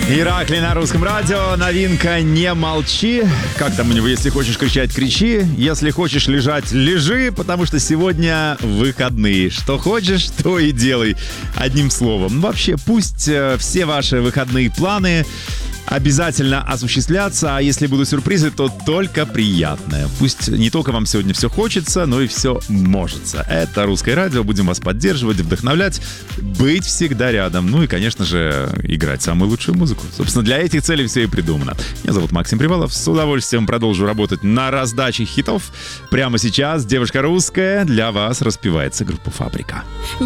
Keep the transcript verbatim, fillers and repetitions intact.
Иракли на русском радио. Новинка «Не молчи». Как там у него? Если хочешь кричать, кричи. Если хочешь лежать, лежи, потому что сегодня выходные. Что хочешь, то и делай. Одним словом. Вообще, пусть э, все ваши выходные планы обязательно осуществляться, а если будут сюрпризы, то только приятное. Пусть не только вам сегодня все хочется, но и все можется. Это Русское радио, будем вас поддерживать, вдохновлять, быть всегда рядом, ну и, конечно же, играть самую лучшую музыку. Собственно, для этих целей все и придумано. Меня зовут Максим Привалов, с удовольствием продолжу работать на раздаче хитов. Прямо сейчас девушка русская для вас распевается группа «Фабрика».